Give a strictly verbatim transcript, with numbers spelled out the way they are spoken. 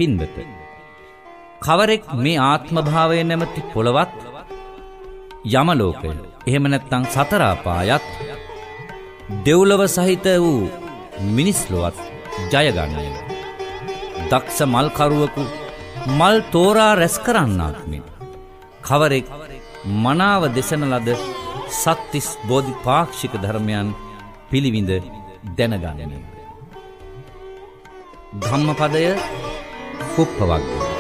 පින්වත, කවරෙක් මේ ආත්මභාවය නැමැති පොළවත් යමලෝකය එහෙම නැත්නම් සතර අපායත් දෙව්ලොව සහිත වූ මිනිස් ලොවත් ජය ගන්නයි. දක්ෂ මල්කරුවෙකු මල් තෝරා රැස් කරන්නාක් මෙන් කවරෙක් මනාව දෙසන ලද සත්‍තිස් බෝධිපාක්ෂික ධර්මයන් පිළිවිඳ දැනගන්නේ. ධම්මපදය කුප්පවග්ගය.